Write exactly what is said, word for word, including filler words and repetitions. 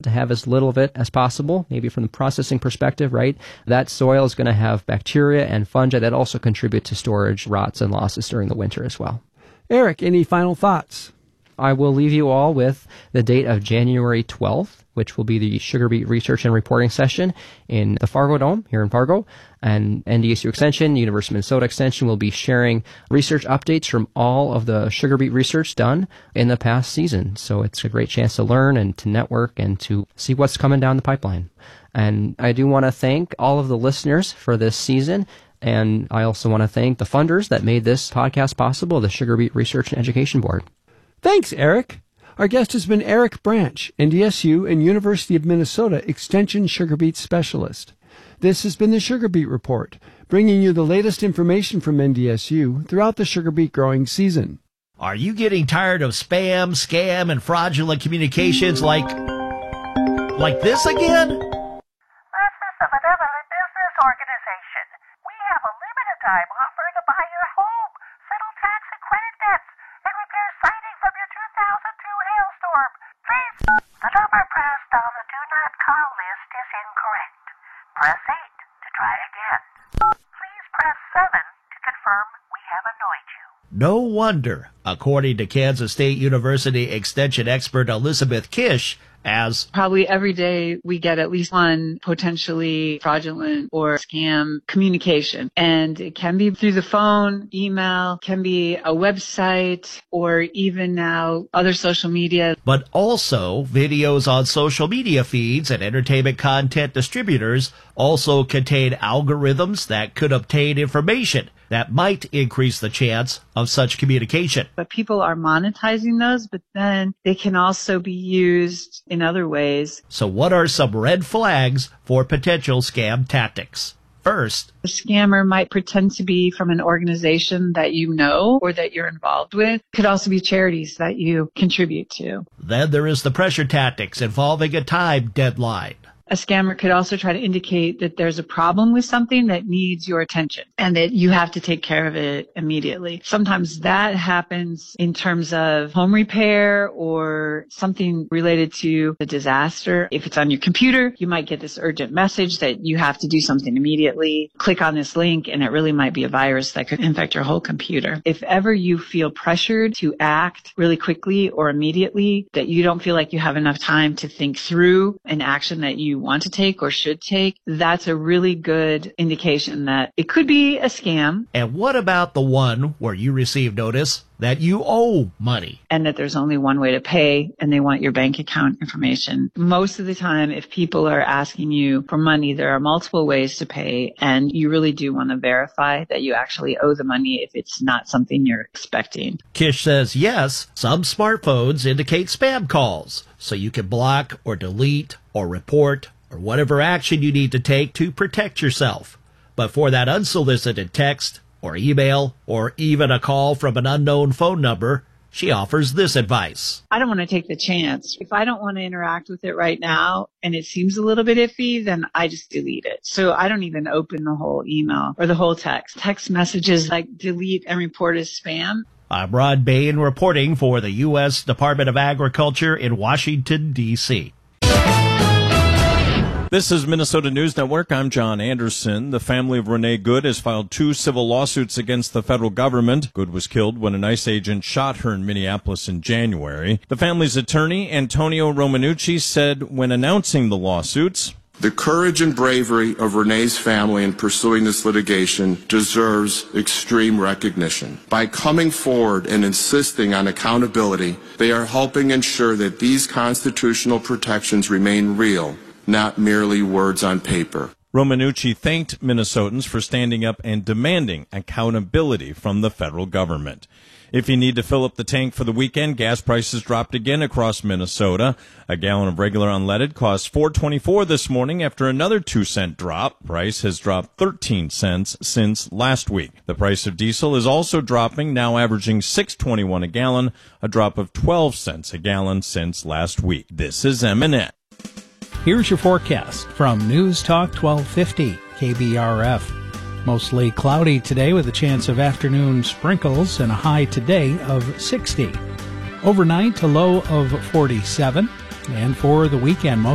to have as little of it as possible, maybe from the processing perspective, right? That soil is going to have bacteria and fungi that also contribute to storage rots and losses during the winter as well. Eric, any final thoughts? I will leave you all with the date of January twelfth, which will be the Sugar Beet Research and Reporting Session in the Fargo Dome here in Fargo. And N D S U Extension, University of Minnesota Extension will be sharing research updates from all of the sugar beet research done in the past season. So it's a great chance to learn and to network and to see what's coming down the pipeline. And I do want to thank all of the listeners for this season. And I also want to thank the funders that made this podcast possible, the Sugar Beet Research and Education Board. Thanks, Eric. Our guest has been Eric Branch, N D S U and University of Minnesota Extension Sugar Beet Specialist. This has been the Sugar Beet Report, bringing you the latest information from N D S U throughout the sugar beet growing season. Are you getting tired of spam, scam, and fraudulent communications like, like this again? This is the Benevolent Business Organization. We have a limited time offer to buy your home, settle tax and credit debts, and repair siding from your two thousand two hailstorm. Please, the number pressed on the do not call list is incorrect. Press eight to try again. Please press seven to confirm we have annoyed you. No wonder, according to Kansas State University Extension expert Elizabeth Kish, as probably every day we get at least one potentially fraudulent or scam communication. And it can be through the phone, email, can be a website, or even now other social media. But also videos on social media feeds and entertainment content distributors also contain algorithms that could obtain information that might increase the chance of such communication. But people are monetizing those, but then they can also be used in other ways. So what are some red flags for potential scam tactics? First, a scammer might pretend to be from an organization that you know or that you're involved with. Could also be charities that you contribute to. Then there is the pressure tactics involving a time deadline. A scammer could also try to indicate that there's a problem with something that needs your attention and that you have to take care of it immediately. Sometimes that happens in terms of home repair or something related to a disaster. If it's on your computer, you might get this urgent message that you have to do something immediately. Click on this link and it really might be a virus that could infect your whole computer. If ever you feel pressured to act really quickly or immediately, that you don't feel like you have enough time to think through an action that you want to take or should take, that's a really good indication that it could be a scam. And what about the one where you receive notice that you owe money? And that there's only one way to pay and they want your bank account information. Most of the time, if people are asking you for money, there are multiple ways to pay and you really do want to verify that you actually owe the money if it's not something you're expecting. Kish says yes, some smartphones indicate spam calls, so you can block or delete or report or whatever action you need to take to protect yourself. But for that unsolicited text or email or even a call from an unknown phone number, she offers this advice. I don't want to take the chance. If I don't want to interact with it right now and it seems a little bit iffy, then I just delete it. So I don't even open the whole email or the whole text. Text messages like delete and report as spam. I'm Rod Bain reporting for the U S Department of Agriculture in Washington, D C This is Minnesota News Network. I'm John Anderson. The family of Renee Good has filed two civil lawsuits against the federal government. Good was killed when an ICE agent shot her in Minneapolis in January. The family's attorney, Antonio Romanucci, said when announcing the lawsuits, "The courage and bravery of Renee's family in pursuing this litigation deserves extreme recognition. By coming forward and insisting on accountability, they are helping ensure that these constitutional protections remain real, not merely words on paper." Romanucci thanked Minnesotans for standing up and demanding accountability from the federal government. If you need to fill up the tank for the weekend, gas prices dropped again across Minnesota. A gallon of regular unleaded costs four twenty-four this morning after another two cent drop. Price has dropped thirteen cents since last week. The price of diesel is also dropping, now averaging six twenty-one a gallon, a drop of twelve cents a gallon since last week. This is M and N. Here's your forecast from News Talk twelve fifty K B R F. Mostly cloudy today with a chance of afternoon sprinkles and a high today of sixty. Overnight, a low of forty-seven. And for the weekend,